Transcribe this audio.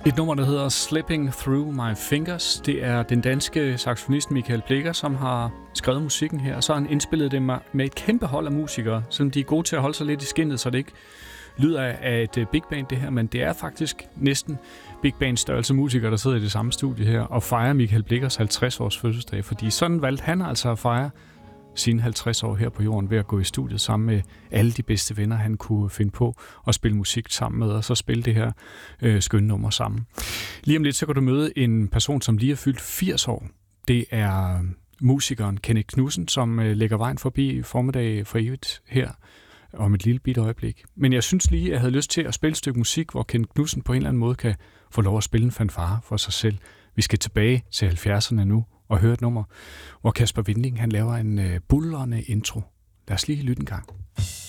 Et nummer, der hedder Slipping Through My Fingers. Det er den danske saxofonist Michael Blecher, som har skrevet musikken her. Og så har han indspillet det med et kæmpe hold af musikere, som de er gode til at holde sig lidt i skindet, så det ikke lyder af et big band det her. Men det er faktisk næsten big band størrelse musikere, der sidder i det samme studie her og fejrer Michael Blechers 50-års fødselsdag. Fordi sådan valgte han altså at fejre sine 50 år her på jorden ved at gå i studiet sammen med alle de bedste venner, han kunne finde på at spille musik sammen med, og så spille det her skønne nummer sammen. Lige om lidt, så kan du møde en person, som lige er fyldt 80 år. Det er musikeren Kenneth Knudsen, som lægger vejen forbi formiddag for evigt her om et lille bitte øjeblik. Men jeg synes lige, jeg havde lyst til at spille et stykke musik, hvor Kenneth Knudsen på en eller anden måde kan få lov at spille en fanfare for sig selv. Vi skal tilbage til 70'erne nu og høre et nummer, hvor Kasper Winding han laver en buldrende intro. Lad os lige lytte en gang.